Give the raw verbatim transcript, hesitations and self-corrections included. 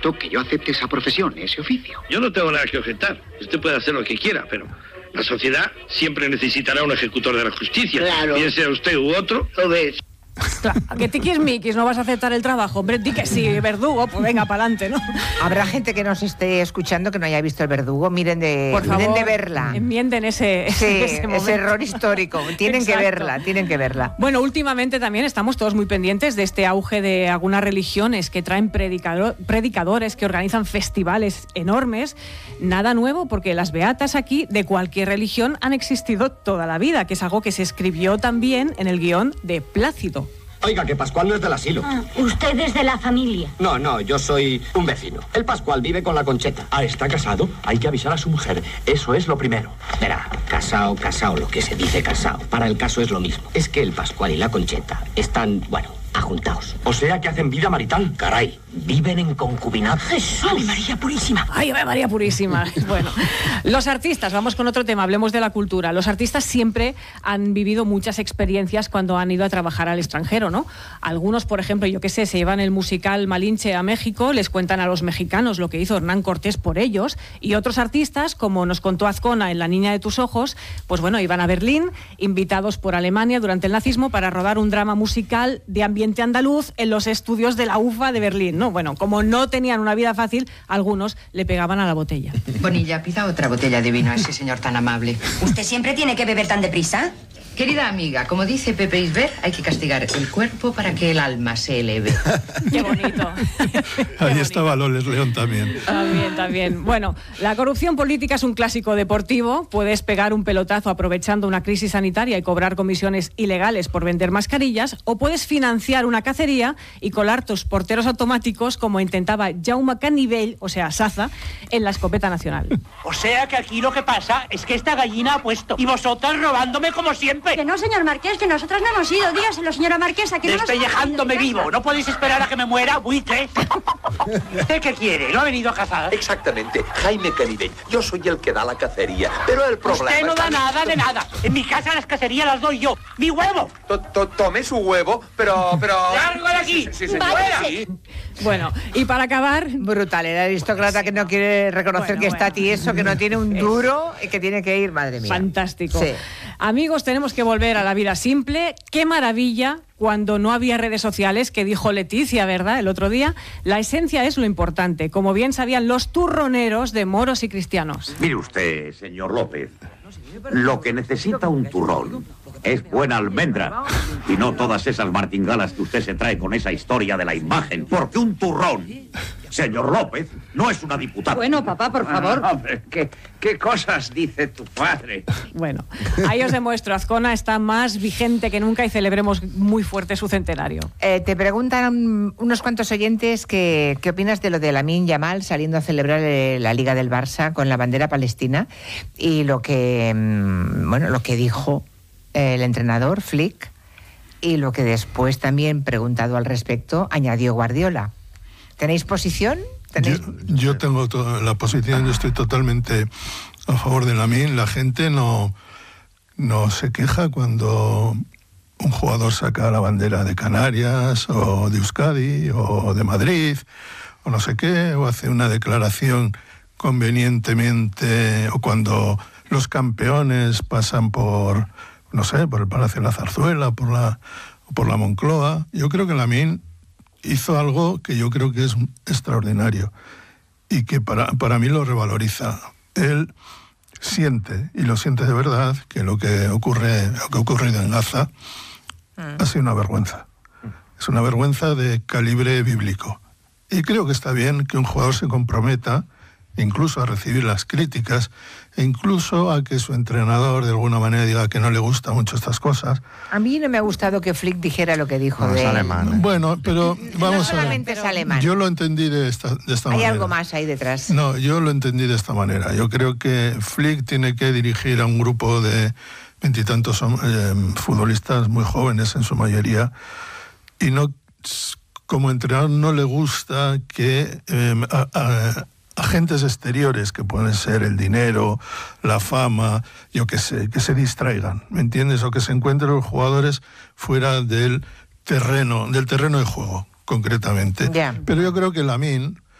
justo que yo acepte esa profesión, ese oficio. Yo no tengo nada que objetar. Usted puede hacer lo que quiera, pero la sociedad siempre necesitará un ejecutor de la justicia. Claro. Bien sea usted u otro. ¿Lo ves? Claro, que tiquis miquis, no vas a aceptar el trabajo. Hombre, di que sí, Verdugo, pues venga, pa'lante, ¿no? Habrá gente que nos esté escuchando que no haya visto El Verdugo. Miren de, Por favor, miren de verla. Enmienden ese, Sí, ese, ese error histórico. Tienen Exacto. que verla, tienen que verla. Bueno, últimamente también estamos todos muy pendientes de este auge de algunas religiones que traen predicador, predicadores que organizan festivales enormes. Nada nuevo, porque las beatas aquí de cualquier religión han existido toda la vida, que es algo que se escribió también en el guión de Plácido. Oiga, que Pascual no es del asilo. Ah, usted es de la familia. No, no, yo soy un vecino. El Pascual vive con la Concheta. Ah, ¿está casado? Hay que avisar a su mujer. Eso es lo primero. Verá, casao, casao, lo que se dice casao. Para el caso es lo mismo. Es que el Pascual y la Concheta están, bueno, ajuntados. O sea que hacen vida marital. Caray, viven en concubinato. ¡Jesús! ¡Ave María Purísima! ¡Ay, Ave María Purísima! Bueno, los artistas, vamos con otro tema, hablemos de la cultura. Los artistas siempre han vivido muchas experiencias cuando han ido a trabajar al extranjero, ¿no? Algunos, por ejemplo, yo qué sé, se llevan el musical Malinche a México, les cuentan a los mexicanos lo que hizo Hernán Cortés por ellos, y otros artistas, como nos contó Azcona en La niña de tus ojos, pues bueno, iban a Berlín, invitados por Alemania durante el nazismo para rodar un drama musical de ambiente andaluz en los estudios de la U F A de Berlín, ¿no? Bueno, como no tenían una vida fácil, algunos le pegaban a la botella. Bonilla, pida otra botella de vino a ese señor tan amable. ¿Usted siempre tiene que beber tan deprisa? Querida amiga, como dice Pepe Isbert, hay que castigar el cuerpo para que el alma se eleve. Qué bonito. Qué Ahí estaba Loles León también. También, también. Bueno, la corrupción política es un clásico deportivo. Puedes pegar un pelotazo aprovechando una crisis sanitaria y cobrar comisiones ilegales por vender mascarillas, o puedes financiar una cacería y colar tus porteros automáticos, como intentaba Jaume Canivell, o sea, Saza, en la escopeta nacional. O sea que aquí lo que pasa es que esta gallina ha puesto y vosotras robándome como siempre. Que no, señor Marqués, que nosotros no hemos ido. Dígaselo, señora Marquesa, que no nos hemos ido Despellejándome de casa. vivo. ¿No podéis esperar a que me muera, buitre? ¿Usted qué quiere? ¿No ha venido a cazar? Exactamente. Jaime Canivell. Yo soy el que da la cacería. Pero el problema... Usted no da está- nada de nada. En mi casa las cacerías las doy yo. ¡Mi huevo! To- to- Tome su huevo, pero... pero... ¡Largo de aquí! Sí, sí, señor. Váyase. Bueno, y para acabar... Brutal, el aristócrata que no quiere reconocer Bueno, que está bueno. tieso, que no tiene un Es- duro y que tiene que ir, madre mía. Fantástico. Sí. Amigos, tenemos que volver a la vida simple. Qué maravilla cuando no había redes sociales, que dijo Leticia, ¿verdad?, el otro día. La esencia es lo importante, como bien sabían los turroneros de moros y cristianos. Mire usted, señor López, lo que necesita un turrón es buena almendra y no todas esas martingalas que usted se trae con esa historia de la imagen, porque un turrón, señor López, no es una diputada. Bueno, papá, por favor. Ah, hombre, ¿qué, ¿qué cosas dice tu padre? Bueno, ahí os demuestro, Azcona está más vigente que nunca y celebremos muy fuerte su centenario. Eh, te preguntan unos cuantos oyentes que, qué opinas de lo de Lamine Yamal saliendo a celebrar eh, la Liga del Barça con la bandera palestina y lo que, mm, bueno, lo que dijo eh, el entrenador Flick y lo que después también, preguntado al respecto, añadió Guardiola. ¿Tenéis posición? ¿Tenéis... Yo, yo tengo toda la posición, yo estoy totalmente a favor de Lamine. La gente no, no se queja cuando un jugador saca la bandera de Canarias o de Euskadi o de Madrid o no sé qué, o hace una declaración convenientemente, o cuando los campeones pasan por, no sé, por el Palacio de la Zarzuela, por la, por la Moncloa. Yo creo que Lamine hizo algo que yo creo que es extraordinario y que para, para mí lo revaloriza. Él siente, y lo siente de verdad, que lo que ocurre, lo que ha ocurrido en Gaza mm. ha sido una vergüenza. Es una vergüenza de calibre bíblico. Y creo que está bien que un jugador se comprometa incluso a recibir las críticas, e incluso a que su entrenador de alguna manera diga que no le gusta mucho estas cosas. A mí no me ha gustado que Flick dijera lo que dijo. No, de... es alemán, ¿eh? Bueno, pero vamos no solamente a ver. es alemán. Yo lo entendí de esta, de esta Hay manera. Hay algo más ahí detrás. No, yo lo entendí de esta manera. Yo creo que Flick tiene que dirigir a un grupo de veintitantos eh, futbolistas muy jóvenes en su mayoría, y no, como entrenador no le gusta que eh, a, a, agentes exteriores, que pueden ser el dinero, la fama, yo qué sé, que se distraigan, ¿me entiendes? O que se encuentren los jugadores fuera del terreno, del terreno de juego, concretamente. Yeah. Pero yo creo que Lamine